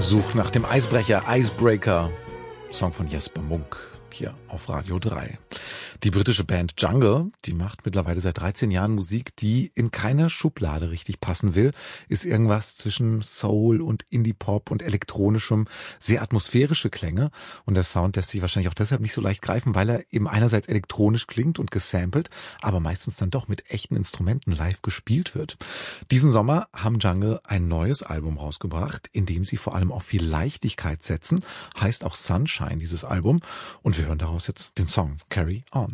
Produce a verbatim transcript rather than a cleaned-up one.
Such nach dem Eisbrecher, Icebreaker. Song von Jesper Munk hier auf Radio drei. Die britische Band Jungle, die macht mittlerweile seit dreizehn Jahren Musik, die in keine Schublade richtig passen will, ist irgendwas zwischen Soul und Indie-Pop und elektronischem, sehr atmosphärische Klänge, und der Sound lässt sich wahrscheinlich auch deshalb nicht so leicht greifen, weil er eben einerseits elektronisch klingt und gesampelt, aber meistens dann doch mit echten Instrumenten live gespielt wird. Diesen Sommer haben Jungle ein neues Album rausgebracht, in dem sie vor allem auf viel Leichtigkeit setzen, heißt auch Sunshine, dieses Album, und wir hören daraus jetzt den Song Carry On.